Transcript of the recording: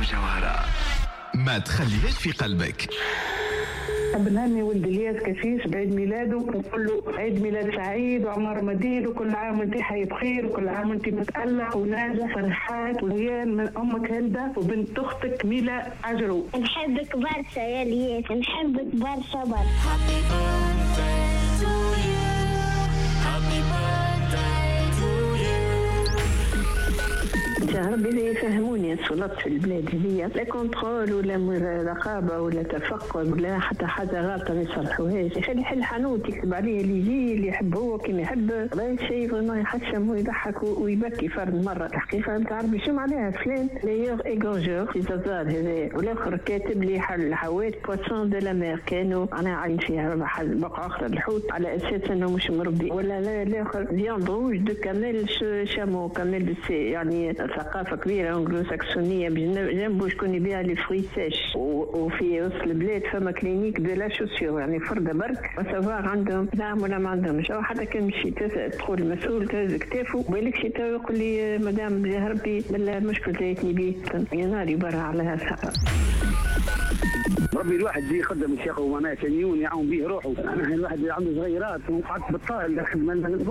وجوهرة ما تخليهاش في قلبك. نهني ولد الياس كفيش بعيد ميلاده، ونقول له عيد ميلاد سعيد وعمر مديد، وكل عام وانت حي بخير، وكل عام وانت متألق وناجح فرحات. ويان من امك هلده وبنت اختك ميلا عجرو. نحبك برشا يا الياس، نحبك برشا برشا. ربي يفهموني السلطات في البلاد هذيا لا كونترول ولا رقابه ولا تفقد ولا حتى حاجه غلطه ما يصلحوهاش. يخلي يحل حانوت يكتب عليه اللي يجي اللي يحب هو كيما يحب. هذا الشيء فريمون يحشم ويضحك ويبكي فرد مره. الحقيقه ما تعرفي شو معناها فلان دايوغ ايغونجور في زازار هذا، والاخر كاتب لي الحوات بواسون دو لا مير كانوا انا عاين فيها بقعه اخرى الحوت على اساس انه مش مربي، ولا لا الاخر فياند روج دو كامل شامو كامل يعني ثقافة كبيرة انجلو ساكسونية بجنبه شكون يبيع لي فروي سيش. وفي وسط البلاد فما كلينيك دو لا شوسيور، يعني فرده برك وسافار عندهم نعم ولا ما عندهمش. او حتى كان مشي تدخل المسؤول تهز كتافه وبالك شي يقول لي مدام بجاه ربي بالمشكل جايتني بيه يناري برا على هالساعة. ربي الواحد يخدم الشيخ وما كان يعاون به روحه. انا الواحد عنده صغيرات وقعدت بالطائل